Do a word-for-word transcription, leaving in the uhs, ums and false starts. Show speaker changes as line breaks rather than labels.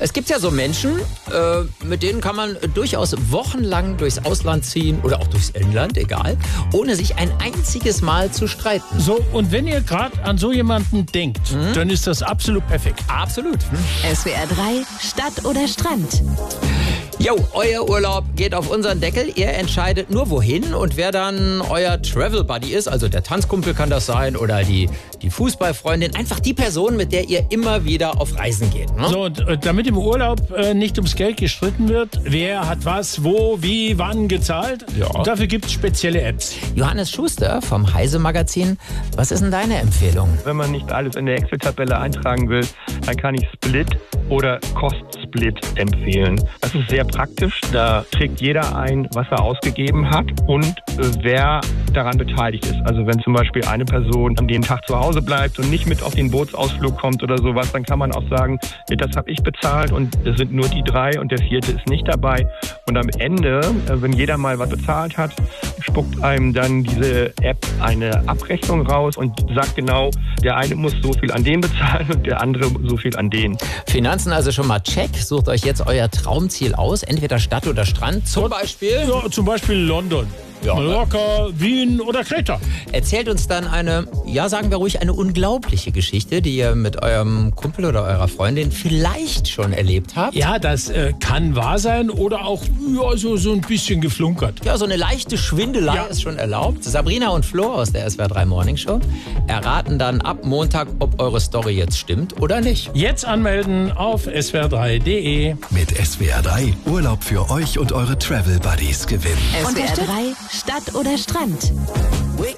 Es gibt ja so Menschen, äh, mit denen kann man durchaus wochenlang durchs Ausland ziehen oder auch durchs Inland, egal, ohne sich ein einziges Mal zu streiten.
So, und wenn ihr gerade an so jemanden denkt, hm? dann ist das absolut perfekt.
Absolut. Hm?
S W R drei, Stadt oder Strand?
Jo, euer Urlaub geht auf unseren Deckel. Ihr entscheidet nur wohin und wer dann euer Travel Buddy ist. Also der Tanzkumpel kann das sein oder die, die Fußballfreundin. Einfach die Person, mit der ihr immer wieder auf Reisen geht. Ne?
So, und äh, damit im Urlaub äh, nicht ums Geld gestritten wird, wer hat was, wo, wie, wann gezahlt,
ja.
dafür gibt es spezielle Apps.
Johannes Schuster vom Heise Magazin. Was ist denn deine Empfehlung?
Wenn man nicht alles in der Excel-Tabelle eintragen will, dann kann ich Split oder Cost-Split empfehlen. Das ist sehr praktisch. Da trägt jeder ein, was er ausgegeben hat und äh, wer daran beteiligt ist. Also wenn zum Beispiel eine Person an dem Tag zu Hause bleibt und nicht mit auf den Bootsausflug kommt oder sowas, dann kann man auch sagen, das habe ich bezahlt und es sind nur die drei und der vierte ist nicht dabei. Und am Ende, äh, wenn jeder mal was bezahlt hat, spuckt einem dann diese App eine Abrechnung raus und sagt genau, der eine muss so viel an den bezahlen und der andere so viel an den.
Finanzen also schon mal check. Sucht euch jetzt euer Traumziel aus, entweder Stadt oder Strand. Zum Beispiel?
Ja, zum Beispiel London. Ja, Mallorca, Wien oder Kreta.
Erzählt uns dann eine, ja sagen wir ruhig, eine unglaubliche Geschichte, die ihr mit eurem Kumpel oder eurer Freundin vielleicht schon erlebt habt.
Ja, das äh, kann wahr sein oder auch ja, so, so ein bisschen geflunkert.
Ja, so eine leichte Schwindelei ja. ist schon erlaubt. Sabrina und Flo aus der S W R drei Morning Show erraten dann ab Montag, ob eure Story jetzt stimmt oder nicht.
Jetzt anmelden auf S W R drei punkt de.
Mit S W R drei Urlaub für euch und eure Travel Buddies gewinnen.
S W R drei, Stadt oder Strand?